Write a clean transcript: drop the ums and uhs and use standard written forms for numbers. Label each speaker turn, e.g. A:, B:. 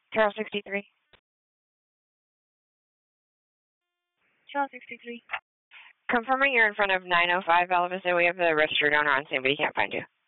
A: Charles 63.
B: Charles 63.
A: Confirming you're in front of 905 Elvis, and we have the registered owner on scene, but he can't find you.